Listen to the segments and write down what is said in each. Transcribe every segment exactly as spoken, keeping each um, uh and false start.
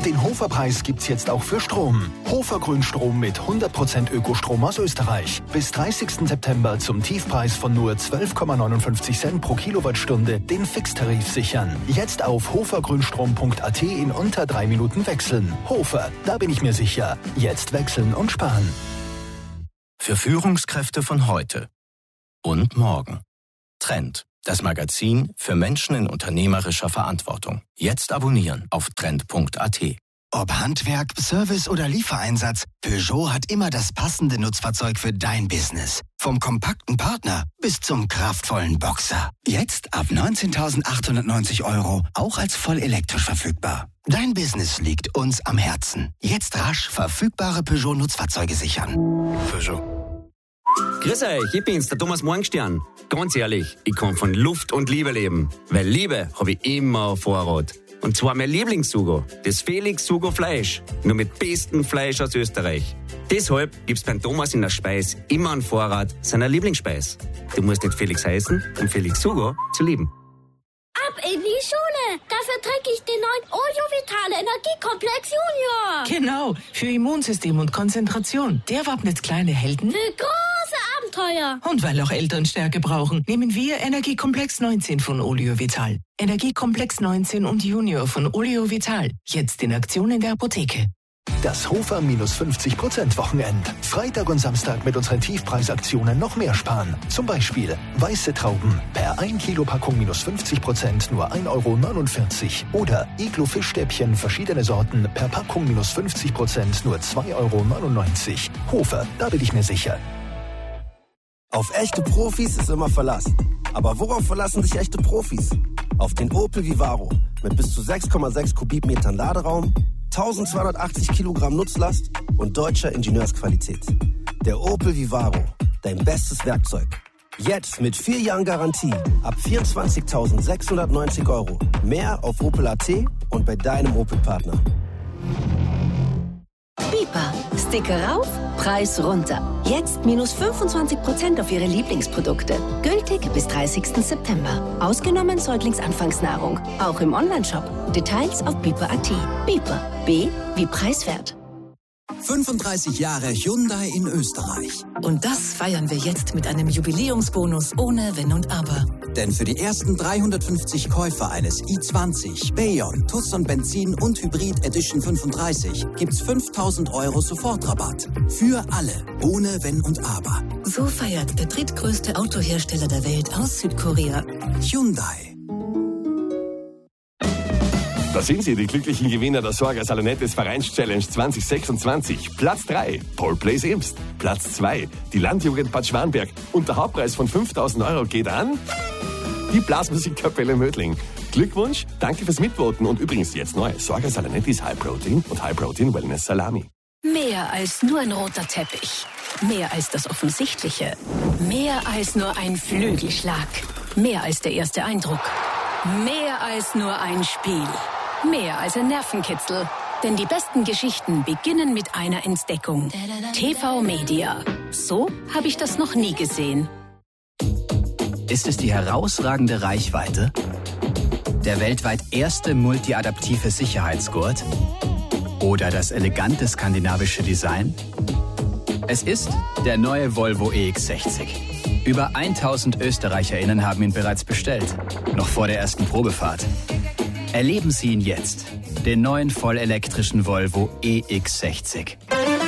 Den Hofer-Preis gibt's jetzt auch für Strom. Hofer Grünstrom mit hundert Prozent Ökostrom aus Österreich. Bis dreißigsten September zum Tiefpreis von nur zwölf Komma neunundfünfzig Cent pro Kilowattstunde den Fixtarif sichern. Jetzt auf hofergrünstrom punkt a t in unter drei Minuten wechseln. Hofer, da bin ich mir sicher. Jetzt wechseln und sparen. Für Führungskräfte von heute und morgen. Trend, das Magazin für Menschen in unternehmerischer Verantwortung. Jetzt abonnieren auf trend punkt a t. Ob Handwerk, Service oder Liefereinsatz, Peugeot hat immer das passende Nutzfahrzeug für dein Business. Vom kompakten Partner bis zum kraftvollen Boxer. Jetzt ab neunzehntausendachthundertneunzig Euro, auch als voll elektrisch verfügbar. Dein Business liegt uns am Herzen. Jetzt rasch verfügbare Peugeot-Nutzfahrzeuge sichern. Peugeot. Grüß euch, ich bin's, der Thomas Morgenstern. Ganz ehrlich, ich kann von Luft und Liebe leben. Weil Liebe habe ich immer auf Vorrat. Und zwar mein Lieblingssugo, das Felix Sugo Fleisch. Nur mit bestem Fleisch aus Österreich. Deshalb gibt's beim Thomas in der Speis immer einen Vorrat seiner Lieblingsspeis. Du musst nicht Felix heißen, um Felix Sugo zu lieben. Ab in die Schule! Dafür trinke ich den neuen Olio Vitale Energiekomplex Junior. Genau, für Immunsystem und Konzentration. Der wappnet kleine Helden für große Abenteuer. Und weil auch Eltern Stärke brauchen, nehmen wir Energiekomplex neunzehn von Olio Vital. Energiekomplex neunzehn und Junior von Olio Vital. Jetzt in Aktion in der Apotheke. Das Hofer minus fünfzig Prozent Wochenend. Freitag und Samstag mit unseren Tiefpreisaktionen noch mehr sparen. Zum Beispiel weiße Trauben per ein Kilo Packung minus fünfzig Prozent nur ein Euro neunundvierzig. Oder Iglo Fischstäbchen verschiedene Sorten per Packung minus fünfzig Prozent nur zwei Euro neunundneunzig. Hofer, da bin ich mir sicher. Auf echte Profis ist immer Verlass. Aber worauf verlassen sich echte Profis? Auf den Opel Vivaro mit bis zu sechs Komma sechs Kubikmetern Laderaum, eintausendzweihundertachtzig Kilogramm Nutzlast und deutscher Ingenieursqualität. Der Opel Vivaro, dein bestes Werkzeug. Jetzt mit vier Jahren Garantie ab vierundzwanzigtausendsechshundertneunzig Euro. Mehr auf Opel Punkt a t und bei deinem Opel-Partner. Bipa. Sticker rauf, Preis runter. Jetzt minus fünfundzwanzig Prozent auf Ihre Lieblingsprodukte. Gültig bis dreißigsten September. Ausgenommen Säuglingsanfangsnahrung. Auch im Onlineshop. Details auf bipa punkt a t. Bipa. B wie preiswert. fünfunddreißig Jahre Hyundai in Österreich. Und das feiern wir jetzt mit einem Jubiläumsbonus ohne Wenn und Aber. Denn für die ersten dreihundertfünfzig Käufer eines i zwanzig, Bayon, Tucson Benzin und Hybrid Edition fünfunddreißig gibt's fünftausend Euro Sofortrabatt. Für alle, ohne Wenn und Aber. So feiert der drittgrößte Autohersteller der Welt aus Südkorea. Hyundai. Da sind sie, die glücklichen Gewinner der Sorga Salonettes Vereins-Challenge zwanzig sechsundzwanzig. Platz drei, Paul Place Imst. Platz zwei, die Landjugend Bad Schwanberg. Und der Hauptpreis von fünftausend Euro geht an die Blasmusikkapelle Mödling. Glückwunsch, danke fürs Mitvoten und übrigens jetzt neu. Sorga Salonettis High Protein und High Protein Wellness Salami. Mehr als nur ein roter Teppich. Mehr als das Offensichtliche. Mehr als nur ein Flügelschlag. Mehr als der erste Eindruck. Mehr als nur ein Spiel. Mehr als ein Nervenkitzel. Denn die besten Geschichten beginnen mit einer Entdeckung. T V Media. So habe ich das noch nie gesehen. Ist es die herausragende Reichweite? Der weltweit erste multiadaptive Sicherheitsgurt? Oder das elegante skandinavische Design? Es ist der neue Volvo E X sechzig. Über tausend ÖsterreicherInnen haben ihn bereits bestellt. Noch vor der ersten Probefahrt. Erleben Sie ihn jetzt. Den neuen vollelektrischen Volvo E X sechzig.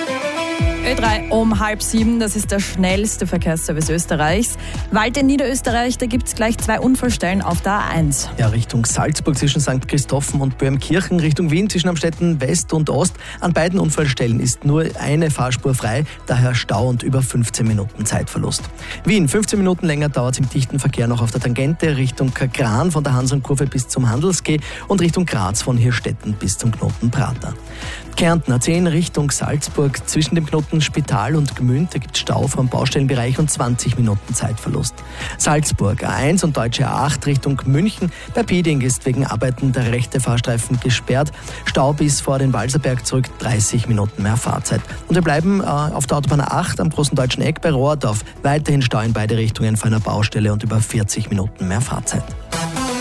Ö drei um halb sieben, das ist der schnellste Verkehrsservice Österreichs. Wald in Niederösterreich, da gibt es gleich zwei Unfallstellen auf der A eins. Ja, Richtung Salzburg zwischen Sankt Christophen und Böhmkirchen, Richtung Wien zwischen Amstetten West und Ost. An beiden Unfallstellen ist nur eine Fahrspur frei, daher Stau und über fünfzehn Minuten Zeitverlust. Wien, fünfzehn Minuten länger dauert es im dichten Verkehr noch auf der Tangente, Richtung Gran von der Hansonkurve bis zum Handelsquai und Richtung Graz von Hirstetten bis zum Knoten Prater. Kärnten A zehn Richtung Salzburg zwischen dem Knoten Spital und Gmünd, da gibt es Stau vom Baustellenbereich und zwanzig Minuten Zeitverlust. Salzburg A eins und Deutsche A acht Richtung München. Bei Pieding ist wegen Arbeiten der rechte Fahrstreifen gesperrt. Stau bis vor den Walserberg zurück, dreißig Minuten mehr Fahrzeit. Und wir bleiben äh, auf der Autobahn A acht am großen deutschen Eck bei Rohrdorf. Weiterhin Stau in beide Richtungen vor einer Baustelle und über vierzig Minuten mehr Fahrzeit.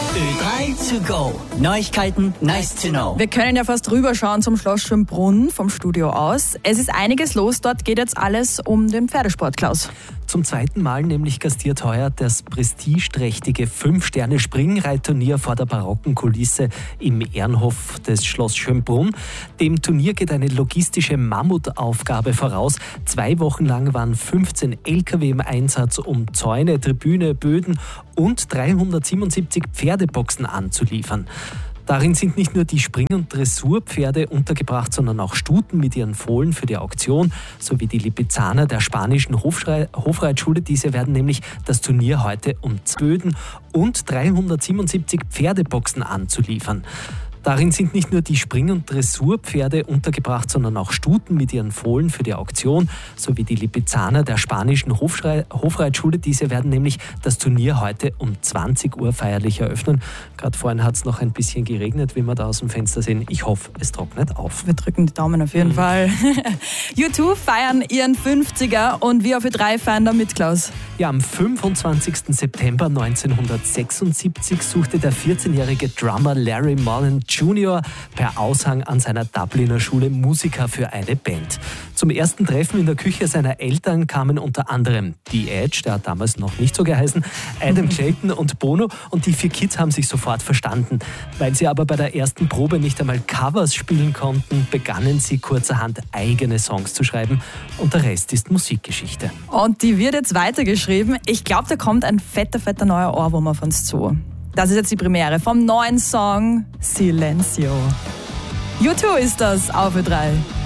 Ö drei to go. Neuigkeiten, nice to know. Wir können ja fast rüberschauen zum Schloss Schönbrunn vom Studio aus. Es ist einiges los, dort geht jetzt alles um den Pferdesport, Klaus. Zum zweiten Mal nämlich gastiert heuer das prestigeträchtige Fünf-Sterne-Springreitturnier vor der barocken Kulisse im Ehrenhof des Schloss Schönbrunn. Dem Turnier geht eine logistische Mammutaufgabe voraus. Zwei Wochen lang waren fünfzehn L K W im Einsatz, um Zäune, Tribüne, Böden und dreihundertsiebenundsiebzig Pferdeboxen anzuliefern. Darin sind nicht nur die Spring- und Dressurpferde untergebracht, sondern auch Stuten mit ihren Fohlen für die Auktion, sowie die Lipizzaner der spanischen Hofschrei- Hofreitschule. Diese werden nämlich das Turnier heute um Böden und dreihundertsiebenundsiebzig Pferdeboxen anzuliefern. Darin sind nicht nur die Spring- und Dressurpferde untergebracht, sondern auch Stuten mit ihren Fohlen für die Auktion, sowie die Lipizzaner der spanischen Hofschrei- Hofreitschule. Diese werden nämlich das Turnier heute um zwanzig Uhr feierlich eröffnen. Gerade vorhin hat es noch ein bisschen geregnet, wie wir da aus dem Fenster sehen. Ich hoffe, es trocknet auf. Wir drücken die Daumen auf jeden mhm. Fall. U zwei feiern ihren fünfziger und wir auf Ö drei feiern da mit, Klaus. Ja, am fünfundzwanzigsten September neunzehnhundertsechsundsiebzig suchte der vierzehnjährige Drummer Larry Mullen Junior per Aushang an seiner Dubliner Schule Musiker für eine Band. Zum ersten Treffen in der Küche seiner Eltern kamen unter anderem The Edge, der hat damals noch nicht so geheißen, Adam Clayton und Bono, und die vier Kids haben sich sofort verstanden. Weil sie aber bei der ersten Probe nicht einmal Covers spielen konnten, begannen sie kurzerhand eigene Songs zu schreiben, und der Rest ist Musikgeschichte. Und die wird jetzt weitergeschrieben. Ich glaube, da kommt ein fetter, fetter neuer Ohrwurm auf uns zu. Das ist jetzt die Premiere vom neuen Song Silencio. U zwei ist das auf Ö drei.